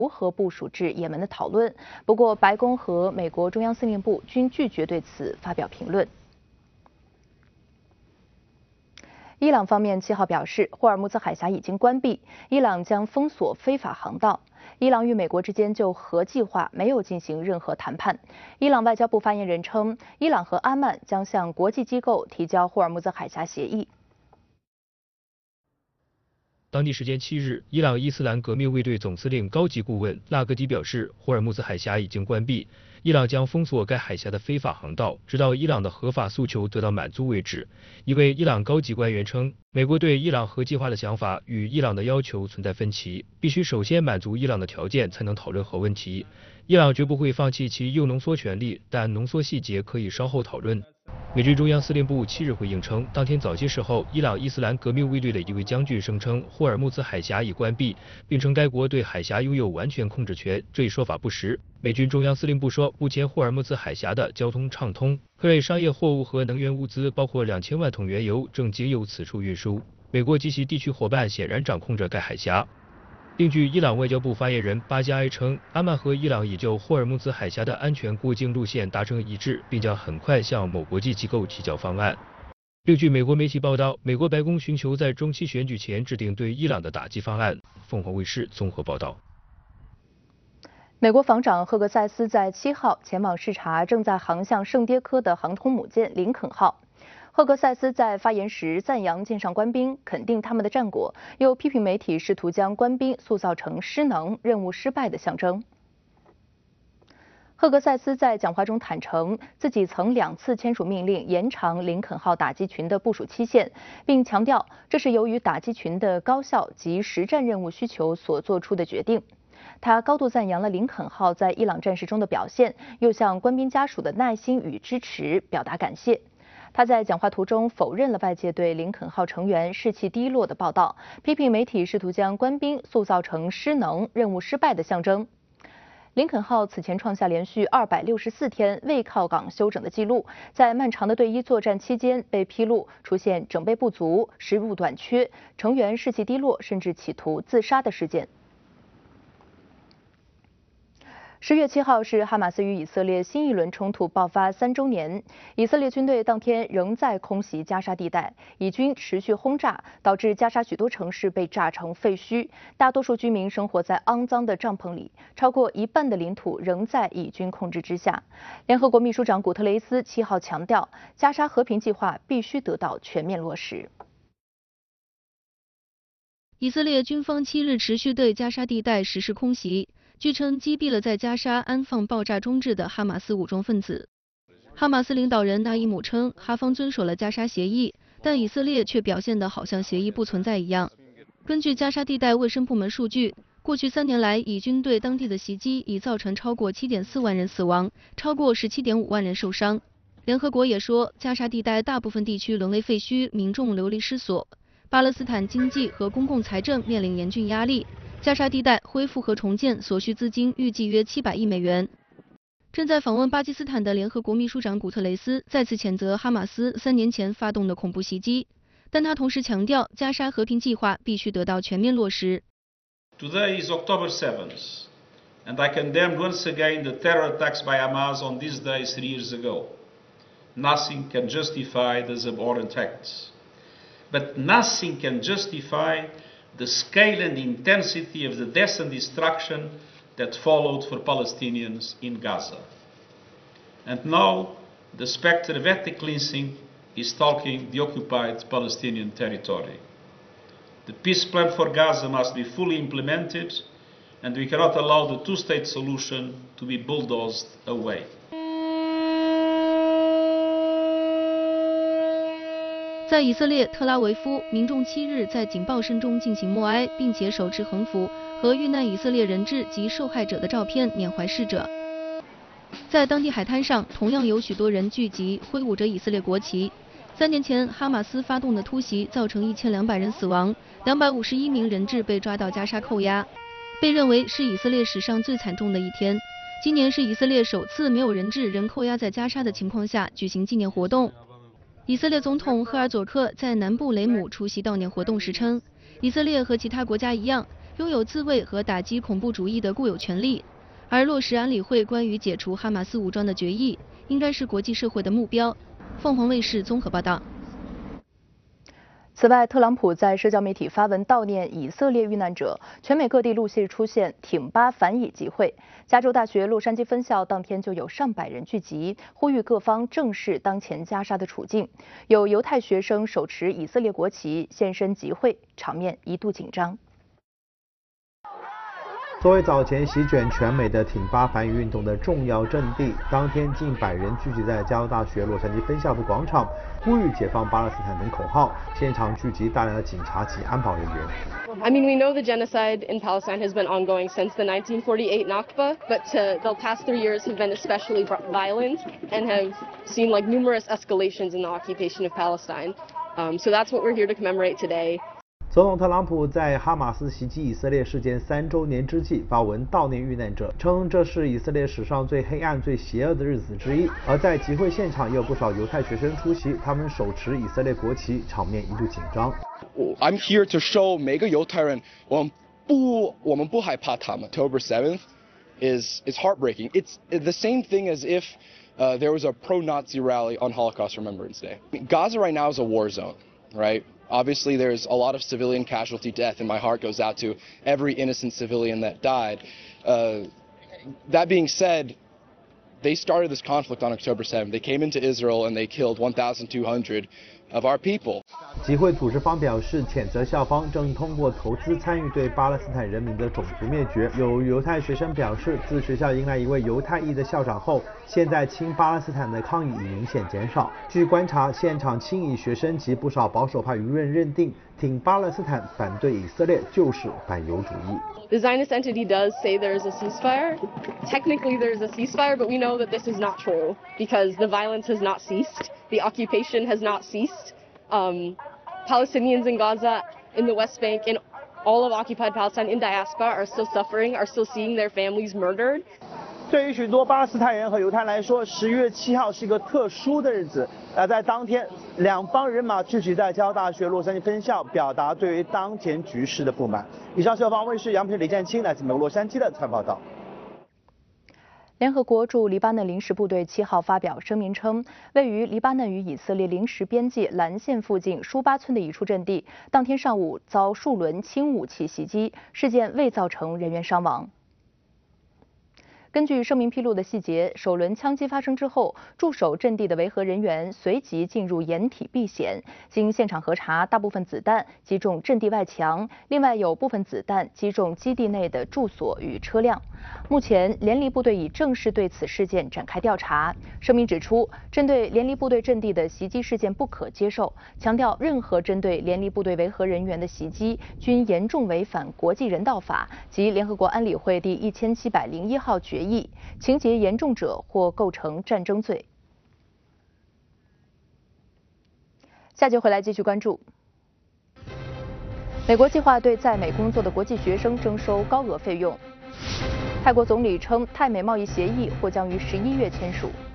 如何部署至也门的讨论。不过，白宫和美国中央司令部均拒绝对此发表评论。伊朗方面7号表示，霍尔木兹海峡已经关闭，伊朗将封锁非法航道。伊朗与美国之间就核计划没有进行任何谈判。伊朗外交部发言人称，伊朗和阿曼将向国际机构提交霍尔木兹海峡协议。 当地时间7日，伊朗伊斯兰革命卫队总司令高级顾问纳格迪表示，霍尔木兹海峡已经关闭，伊朗将封锁该海峡的非法航道，直到伊朗的合法诉求得到满足为止。一位伊朗高级官员称，美国对伊朗核计划的想法与伊朗的要求存在分歧，必须首先满足伊朗的条件才能讨论核问题。伊朗绝不会放弃其铀浓缩权利，但浓缩细节可以稍后讨论。美军中央司令部7日回应称，当天早些时候，伊朗伊斯兰革命卫队的一位将军声称霍尔木兹海峡已关闭，并称该国对海峡拥有完全控制权，这一说法不实。美军中央司令部说，目前霍尔木兹海峡的交通畅通，各类商业货物和能源物资，包括2000万桶原油，正经由此处运输。美国及其地区伙伴显然掌控着该海峡。另据伊朗外交部发言人巴加埃称，阿曼和伊朗已就霍尔木兹海峡的安全过境路线达成一致，并将很快向某国际机构提交方案。另据美国媒体报道，美国白宫寻求在中期选举前制定对伊朗的打击方案。凤凰卫视综合报道。 美国防长赫格塞斯在7号前往视察正在航向圣迭科的航空母舰林肯号。赫格塞斯在发言时赞扬舰上官兵，肯定他们的战果，又批评媒体试图将官兵塑造成失能、任务失败的象征。赫格塞斯在讲话中坦诚，自己曾2次签署命令延长林肯号打击群的部署期限，并强调这是由于打击群的高效及实战任务需求所做出的决定。他高度赞扬了林肯号在伊朗战事中的表现，又向官兵家属的耐心与支持表达感谢。他在讲话途中否认了外界对林肯号成员士气低落的报道，批评媒体试图将官兵塑造成失能、任务失败的象征。林肯号此前创下连续264天未靠港休整的记录，在漫长的对伊作战期间被披露出现整备不足、食物短缺、成员士气低落，甚至企图自杀的事件。10月7号是哈马斯与以色列新一轮冲突爆发3周年。以色列军队当天仍在空袭加沙地带，以军持续轰炸，导致加沙许多城市被炸成废墟，大多数居民生活在肮脏的帐篷里，超过1半的领土仍在以军控制之下。联合国秘书长古特雷斯7号强调，加沙和平计划必须得到全面落实。 以色列军方7日持续对加沙地带实施空袭，据称击毙了在加沙安放爆炸装置的哈马斯武装分子。哈马斯领导人纳伊姆称，哈方遵守了加沙协议，但以色列却表现得好像协议不存在一样。根据加沙地带卫生部门数据，过去3年来，以军对当地的袭击已造成超过7.4万人死亡，超过17.5万人受伤。联合国也说，加沙地带大部分地区沦为废墟，民众流离失所，巴勒斯坦经济和公共财政面临严峻压力。加沙地带恢复和重建所需资金预计约700亿美元。正在访问巴基斯坦的联合国秘书长古特雷斯再次谴责哈马斯3年前发动的恐怖袭击，但他同时强调，加沙和平计划必须得到全面落实。 Today is October 7th, and I condemned once again the terror attacks by Hamas on this day 3 years ago. Nothing can justify these abhorrent acts, but nothing can justify the scale and intensity of the death and destruction that followed for Palestinians in Gaza. And now the spectre of ethnic cleansing is stalking the occupied Palestinian territory. The peace plan for Gaza must be fully implemented, and we cannot allow the two-state solution to be bulldozed away. 在以色列特拉维夫，民众7日在警报声中进行默哀，并且手持横幅和遇难以色列人质及受害者的照片缅怀逝者。在当地海滩上，同样有许多人聚集，挥舞着以色列国旗。3年前，哈马斯发动的突袭造成1200人死亡，251名人质被抓到加沙扣押，被认为是以色列史上最惨重的一天。今年是以色列首次没有人质仍扣押在加沙的情况下举行纪念活动。以色列总统赫尔佐克在南部雷姆出席悼念活动时称，以色列和其他国家一样， 拥有自卫和打击恐怖主义的固有权利，而落实安理会关于解除哈马斯武装的决议，应该是国际社会的目标。凤凰卫视综合报道。 此外，特朗普在社交媒体发文悼念以色列遇难者，全美各地陆续出现挺巴反以集会。加州大学洛杉矶分校当天就有上百人聚集，呼吁各方正视当前加沙的处境。有犹太学生手持以色列国旗现身集会，场面一度紧张。 作为早前席卷全美的挺巴反以运动的重要阵地，当天近100人聚集在加州大学洛杉矶分校的广场，呼吁解放巴勒斯坦等口号，现场聚集大量的警察及安保人员。 I mean, we know the genocide in Palestine has been ongoing since the 1948 Nakba, but the past 3 years have been especially violent and have seen like numerous escalations in the occupation of Palestine. So that's what we're here to commemorate today. 总统特朗普在哈马斯袭击以色列事件3周年之际发文悼念遇难者，称这是以色列史上最黑暗、最邪恶的日子之一。而在集会现场也有不少犹太学生出席，他们手持以色列国旗，场面一度紧张。 I'm here to show 每个犹太人，我们不害怕他们。October 7th is heartbreaking. It's the same thing as if there was a pro-Nazi rally on Holocaust Remembrance Day. Gaza right now is a war zone, right? Obviously, there's a lot of civilian casualty death, and my heart goes out to every innocent civilian that died. That being said, they started this conflict on October 7th. They came into Israel and they killed 1,200 of our people. 集会组织方表示，谴责校方正通过投资参与对巴勒斯坦人民的种族灭绝。有犹太学生表示，自学校迎来一位犹太裔的校长后，现在亲巴勒斯坦的抗议已明显减少。据观察，现场亲以学生及不少保守派舆论认定，挺巴勒斯坦、反对以色列就是反犹主义。 The Zionist entity does say there is a ceasefire. Technically, there is a ceasefire, but we know that this is not true because the violence has not ceased. The occupation has not ceased. Palestinians in Gaza, in the West Bank, in all of occupied Palestine, in diaspora, are still suffering, are still seeing their families murdered. 对于许多巴勒斯坦人和犹太人来说，10月7号是一个特殊的日子。在当天，两方人马聚集在加州大学洛杉矶分校，表达对于当前局势的不满。以上是凤凰卫视杨平、李建清来自美国洛杉矶的采访报道。 联合国驻黎巴嫩临时部队7号发表声明称，位于黎巴嫩与以色列临时边界蓝线附近舒巴村的一处阵地，当天上午遭数轮轻武器袭击，事件未造成人员伤亡。根据声明披露的细节，首轮枪击发生之后，驻守阵地的维和人员随即进入掩体避险。经现场核查，大部分子弹击中阵地外墙，另外有部分子弹击中基地内的住所与车辆。目前，联黎部队已正式对此事件展开调查。声明指出，针对联黎部队阵地的袭击事件不可接受，强调任何针对联黎部队维和人员的袭击均严重违反国际人道法及联合国安理会第1701号决议，情节严重者或构成战争罪。下节回来继续关注。美国计划对在美工作的国际学生征收高额费用。泰国总理称，泰美贸易协议或将于11月签署。